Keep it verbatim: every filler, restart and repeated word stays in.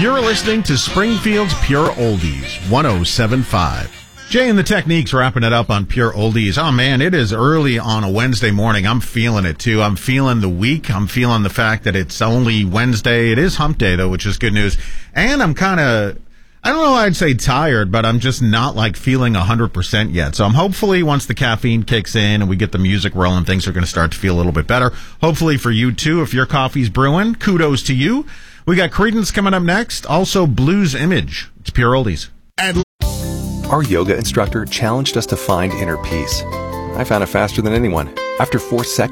You're listening to Springfield's Pure Oldies, one oh seven point five. Jay and the Techniques wrapping it up on Pure Oldies. Oh, man, it is early on a Wednesday morning. I'm feeling it, too. I'm feeling the week. I'm feeling the fact that it's only Wednesday. It is hump day, though, which is good news. And I'm kind of, I don't know, I'd say tired, but I'm just not, like, feeling one hundred percent yet. So I'm hopefully, once the caffeine kicks in and we get the music rolling, things are going to start to feel a little bit better. Hopefully for you, too. If your coffee's brewing, kudos to you. We got Creedence coming up next. Also, Blues Image. It's Pure Oldies. And our yoga instructor challenged us to find inner peace. I found it faster than anyone. After four seconds,